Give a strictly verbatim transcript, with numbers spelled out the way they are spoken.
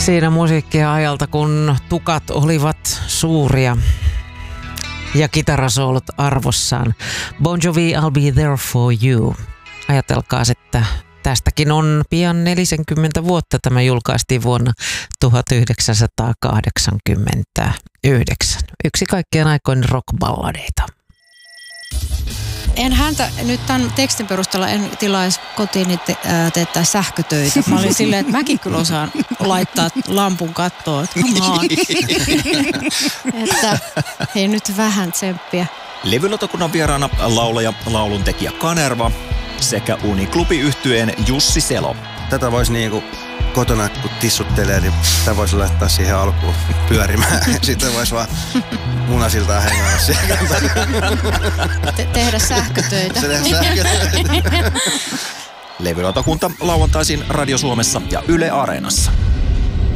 Siinä musiikkia ajalta, kun tukat olivat suuria ja kitarasoolut arvossaan. Bon Jovi, I'll be there for you. Ajatelkaa, että tästäkin on pian neljäkymmentä vuotta. Tämä julkaistiin vuonna tuhatyhdeksänsataakahdeksankymmentäyhdeksän. Yksi kaikkien aikoinen rockballadeita. En häntä nyt tämän tekstin perusteella en tilaisi kotiin te, ää, teettää sähkötöitä. Mä olin silleen, että mäkin kyllä osaan laittaa lampun kattoon. Että hei nyt vähän tsemppiä. Levylautakunnan vieraana laulaja, lauluntekijä Kanerva sekä Uniklubi-yhtyeen Jussi Selo. Tätä voisi niinku kotona, kun tissuttelee, niin tämä voisi laittaa siihen alkuun pyörimään. Sitten voisi vaan munasiltaa hengää siihen. Te- tehdä sähkötöitä. Se tehdä sähkötöitä. Levylautakunta lauantaisin Radio Suomessa ja Yle Areenassa.